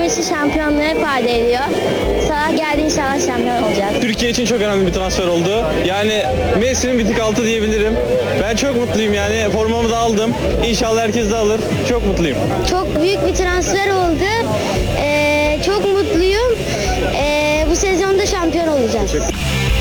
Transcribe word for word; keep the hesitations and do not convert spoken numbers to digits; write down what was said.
Messi şampiyonluğu ifade ediyor. Salah geldi, inşallah şampiyon olacak. Türkiye için çok önemli bir transfer oldu. Yani Messi'nin bir tık altı diyebilirim. Ben çok mutluyum yani. Formamı da aldım. İnşallah herkes de alır. Çok mutluyum. Çok büyük bir transfer oldu.